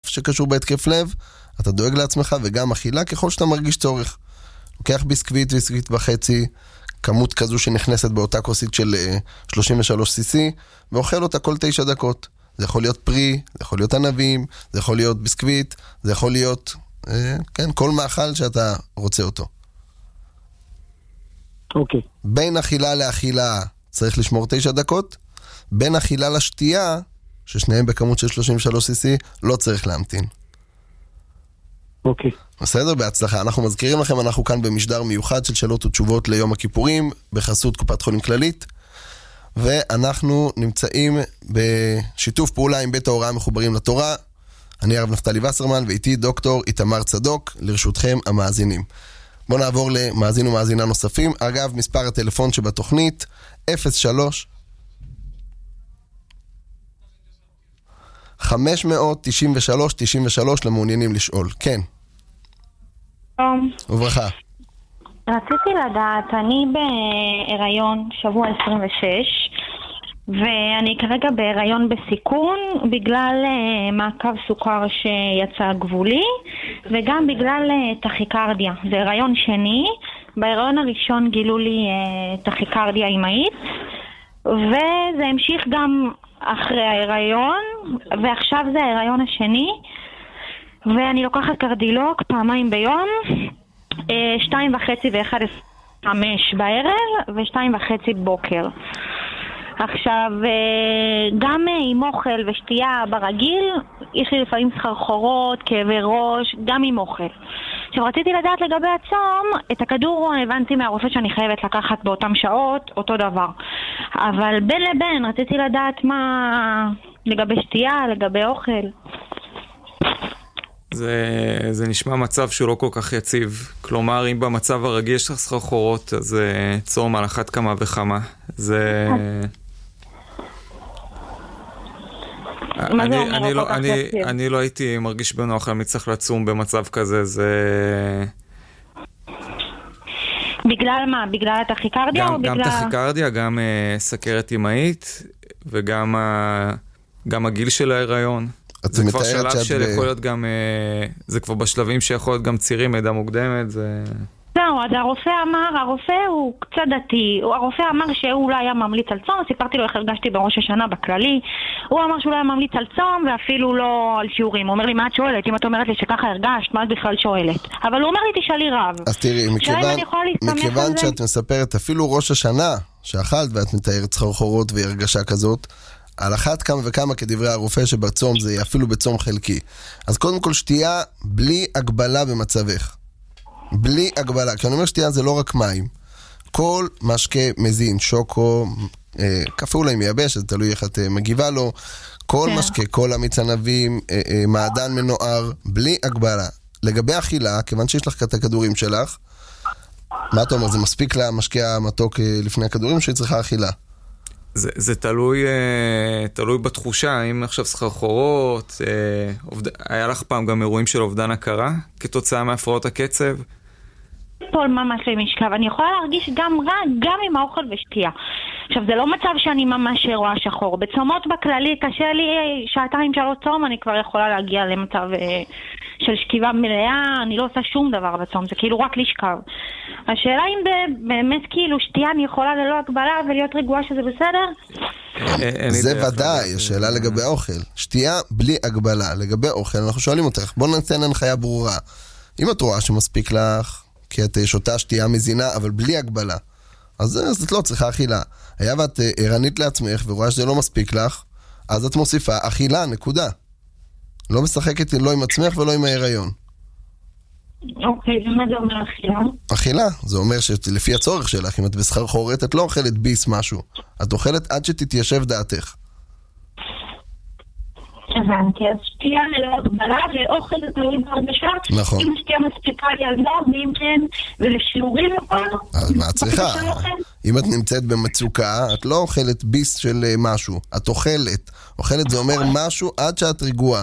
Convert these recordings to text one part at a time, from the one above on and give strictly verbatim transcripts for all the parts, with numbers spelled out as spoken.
שקשור בהתקף לב, אתה דואג לעצמך, וגם אכילה ככל שאתה מרגיש צורך. לוקח ביסקוויט, ביסקוויט וחצי, כמות כזו שנכנסת באותה כוסית של שלושים ושלוש סי סי, ואוכל אותה כל תשע דקות. זה יכול להיות פרי, זה יכול להיות ענבים, זה יכול להיות ביסקוויט, זה יכול להיות, אה, כן, כל מאכל שאתה רוצה אותו. אוקיי. בין אכילה לאכילה צריך לשמור תשע דקות, בין אכילה לשתייה, ששניהם בכמות של שלושים ושלוש סי סי, לא צריך להמתין. אוקיי. בסדר, בהצלחה. אנחנו מזכירים לכם, אנחנו כאן במשדר מיוחד של שאלות ותשובות ליום הכיפורים, בחסות קופת חולים כללית, ואנחנו נמצאים בשיתוף פעולה עם בית ההוראה מחוברים לתורה. אני הרב נפתלי וסרמן, ואיתי דוקטור איתמר צדוק, לרשותכם המאזינים. בואו נעבור למאזין ומאזינה נוספים. אגב, מספר הטלפון שבתוכנית, אפס שלוש חמש מאות תשעים ושלוש תשעים ושלוש למעוניינים לשאול. כן. שלום. וברכה. רציתי לדעת, אני בהיריון שבוע עשרים ושש, ואני כרגע בהיריון בסיכון בגלל uh, מעקב סוכר שיצא גבולי, וגם בגלל uh, טכיקרדיה. זה הריון שני. בהיריון הראשון גילו לי uh, טכיקרדיה אימהית, וזה המשיך גם אחרי ההיריון, ועכשיו זה ההיריון השני, ואני לוקחת קרדילוג פעמיים ביום, שתיים וחצי ואחד חמש בערב ושתיים וחצי בוקר. עכשיו, גם עם אוכל ושתייה ברגיל, יש לי לפעמים סחרחורות, כאבי ראש, גם עם אוכל. עכשיו, רציתי לדעת לגבי הצום, את הכדור הבנתי מהרופא שאני חייבת לקחת באותם שעות, אותו דבר. אבל בין לבין, רציתי לדעת מה לגבי שתייה, לגבי אוכל. זה, זה נשמע מצב שהוא לא כל כך יציב. כלומר, אם במצב הרגיל יש לך סחרחורות, אז צום על אחת כמה וכמה. זה... אני, אני, לא, אני, אני לא הייתי מרגיש בנוח למי צריך לצום במצב כזה. זה... בגלל מה? בגלל הטכיקרדיה? גם, או גם בגלל... טכיקרדיה, גם uh, סכרת אימהית, וגם uh, גם הגיל של ההיריון. זה כבר שלב של יכול להיות גם, uh, זה כבר בשלבים שיכול להיות גם צירים, מידע מוקדמת, זה... זהו, אז הרופא אמר, הרופא הוא קצת דתי, הרופא אמר שהוא לא היה ממליץ על צום, סיפרתי לו איך הרגשתי בראש השנה בכללי, הוא אמר שהוא לא היה ממליץ על צום ואפילו לא על שיעורים, הוא אומר לי, מה את שואלת? אם את אומרת לי שככה הרגשת, מה את בכלל שואלת? אבל הוא אומר לי, תשאלי רב. אז תראי, מכיוון, מכיוון שאת מספרת אפילו ראש השנה שאכלת ואת מתארת סחרחורות והרגשה כזאת, על אחת כמה וכמה כדברי הרופא שבצום זה אפילו בצום חלקי. אז קודם כל שתייה בלי הגבלה במצבך. בלי הגבלה, כי אני אומר שתייה זה לא רק מים. כל משקה מזין, שוקו, אה, קפה אולי מייבש, זה תלוי איך את אה, מגיבה לו, כל כן. משקה, כל המיץ ענבים, אה, אה, מעדן מנוער, בלי הגבלה. לגבי אכילה, כיוון שיש לך את הכדורים שלך, מה אתה אומר, זה מספיק לה משקה המתוק אה, לפני הכדורים שהיא צריכה אכילה? זה, זה תלוי, אה, תלוי בתחושה, אם עכשיו סחרחורות, אה, עובד... היה לך פעם גם אירועים של אובדן הכרה, כתוצאה מהפרעות הקצב? פול ממש למשכב, אני יכולה להרגיש גם רע, גם עם האוכל ושתייה. עכשיו, זה לא מצב שאני ממש רואה שחור. בצומות בכללי, קשה לי שעתיים שלוש צום, אני כבר יכולה להגיע למצב אה, של שכיבה מלאה, אני לא עושה שום דבר בצום, זה כאילו רק לשכב. השאלה אם באמת כאילו שתייה אני יכולה ללא הגבלה ולהיות רגועה שזה בסדר? זה ודאי, השאלה לגבי אוכל. שתייה בלי הגבלה. לגבי אוכל, אנחנו שואלים אותך, בוא נתן הנחיה ברורה. אם את רואה שמספיק לך, כי את שותה שתייה מזינה, אבל בלי הגבלה, אז, אז את לא צריכה אכילה. היה ואת ערנית לעצמך ורואה שזה לא מספיק לך, אז את מוסיפה אכילה, נקודה. לא משחקת לא עם עצמך ולא עם ההיריון. אוקיי, ומה זה אומר אכילה? אכילה, זה אומר שלפי הצורך שלך, אם את בסחרחורת, את לא אוכלת ביס משהו. את אוכלת עד שתתיישב דעתך. הבנתי, אז שתייה ללא הגבלה ואוכל זה תלוי בהרגשה. נכון. אם שתייה מספיקה לי על לא, ואם כן, ולשיעורים הכל. אז מה את צריכה? אם את נמצאת במצוקה, את לא אוכלת ביס של משהו. את אוכלת. אוכלת זה אומר משהו עד שאת רגועה.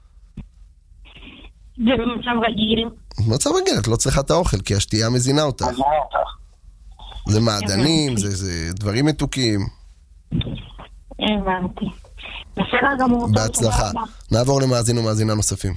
זה במצב רגיל. במצב רגיל, את לא צריכה את האוכל, כי השתייה מזינה אותך. זה מעדנים, זה, זה דברים מתוקים. הבנתי. בסדר גמור. בהצלחה. נעבור למאזין ומאזינה נוספים.